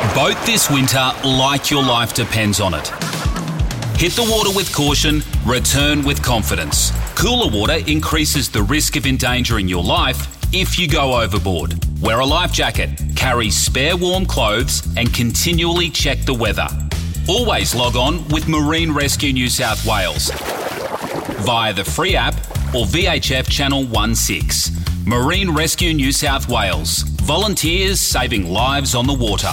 Boat this winter like your life depends on it. Hit the water with caution, return with confidence. Cooler water increases the risk of endangering your life if you go overboard. Wear a life jacket, carry spare warm clothes and continually check the weather. Always log on with Marine Rescue New South Wales via the free app or VHF Channel 16. Marine Rescue New South Wales. Volunteers saving lives on the water.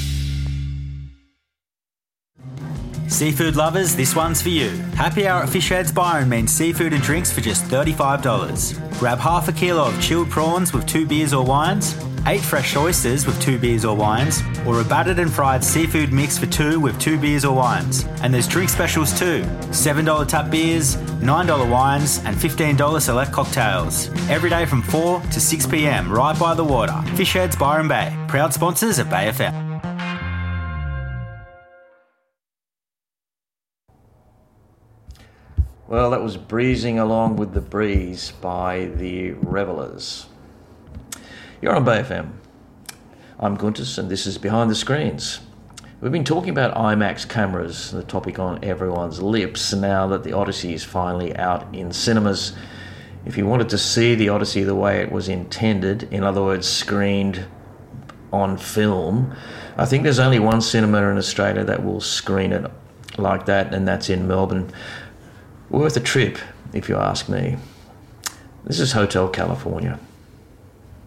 Seafood lovers, this one's for you. Happy Hour at Fish Heads Byron means seafood and drinks for just $35. Grab half a kilo of chilled prawns with 2 beers or wines, 8 fresh oysters with 2 beers or wines, or a battered and fried seafood mix for 2 with 2 beers or wines. And there's drink specials too. $7 tap beers, $9 wines, and $15 select cocktails. Every day from 4 to 6 p.m, right by the water. Fish Heads Byron Bay, proud sponsors of Bay FM. Well, that was Breezing Along with the Breeze by the Revellers. You're on Bay FM. I'm Guntis, and this is Behind the Screens. We've been talking about IMAX cameras, the topic on everyone's lips, now that the Odyssey is finally out in cinemas. If you wanted to see the Odyssey the way it was intended, in other words, screened on film, I think there's only one cinema in Australia that will screen it like that, and that's in Melbourne. Worth a trip, if you ask me. This is Hotel California.